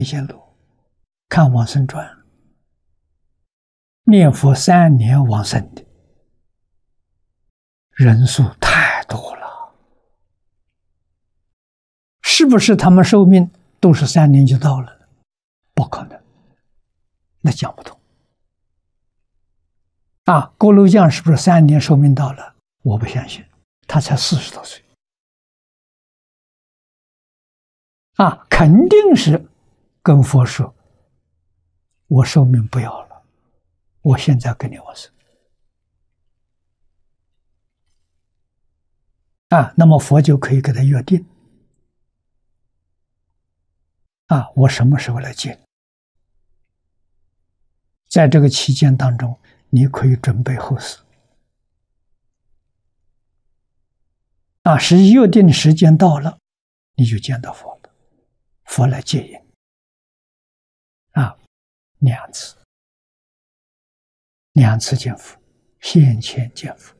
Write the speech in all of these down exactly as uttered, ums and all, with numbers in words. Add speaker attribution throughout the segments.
Speaker 1: 显录看往生传，念佛三年往生的人数太多了，是不是他们寿命都是三年就到了？不可能，那讲不通。啊，锅炉匠是不是三年寿命到了？我不相信，他才四十多岁。啊，肯定是跟佛说，我寿命不要了，我现在跟你往生。啊，那么佛就可以给他约定，啊，我什么时候来见？在这个期间当中，你可以准备后事。啊，实际约定时间到了，你就见到佛了，佛来接引。啊，两次，两次见佛，现前见佛。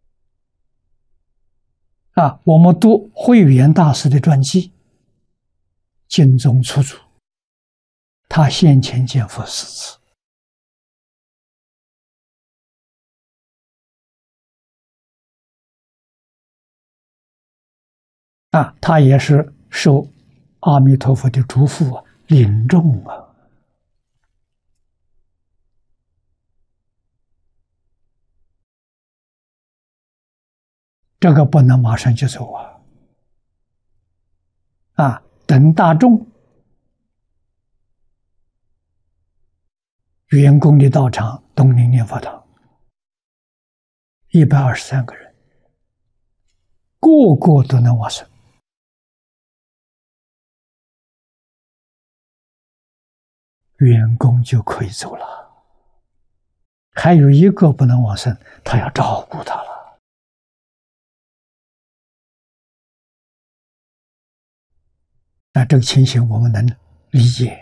Speaker 1: 啊，我们读慧远大师的传记，经中出处，他现前见佛四次。啊，他也是受阿弥陀佛的嘱咐啊，领众啊。这个不能马上就走啊！啊，等大众员工的道场东林念佛堂，一百二十三个人，个个都能往生，员工就可以走了。还有一个不能往生，他要照顾他了。那这个情形我们能理解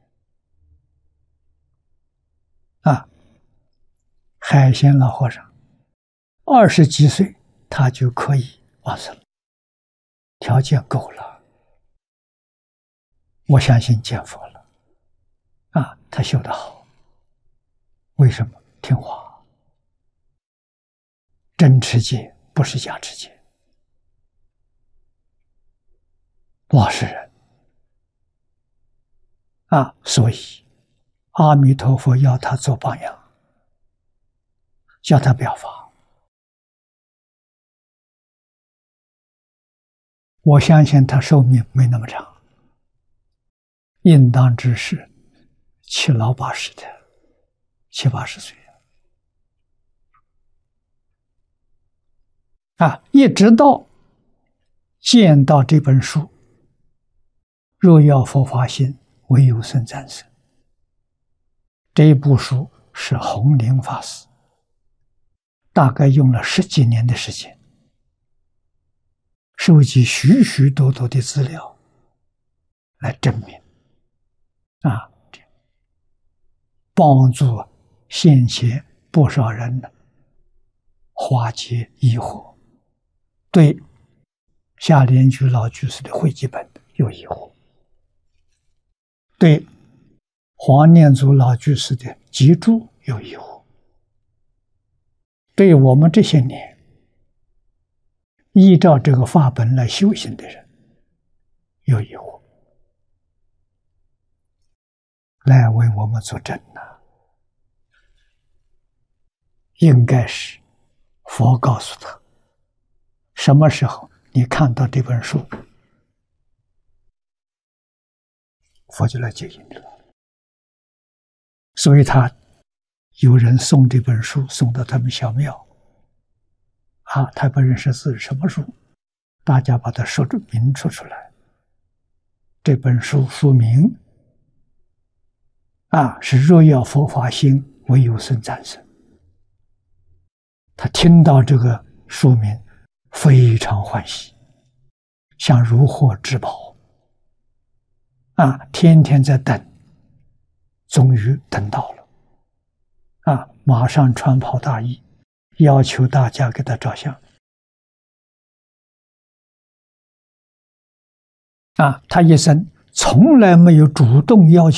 Speaker 1: 啊。海鲜老和尚二十几岁，他就可以往生，条件够了。我相信见佛了啊，他修得好。为什么？听话，真持戒，不是假持戒，老实人。啊，所以阿弥陀佛要他做榜样，叫他表法。我相信他寿命没那么长，应当只是七老八十的，七八十岁啊，一直到见到这本书，若要佛法心，唯有僧战胜。这一部书是弘灵法师大概用了十几年的时间，收集许许多多的资料来证明啊，帮助现前不少人化解疑惑，对夏莲居老居士的汇集本有疑惑，对黄念祖老居士的集注有疑惑，对我们这些年依照这个法本来修行的人有疑惑，来为我们作证呐、啊。应该是佛告诉他，什么时候你看到这本书，佛就来接引你了。所以他有人送这本书送到他们小庙啊，他不认识字是什么书，大家把它说出名说出来。这本书书名啊是若要佛法兴，唯有僧战胜。他听到这个书名非常欢喜，像如获至宝啊，天天在等，终于等到了啊，马上穿袍大衣，要求大家给他照相啊，他一生从来没有主动要求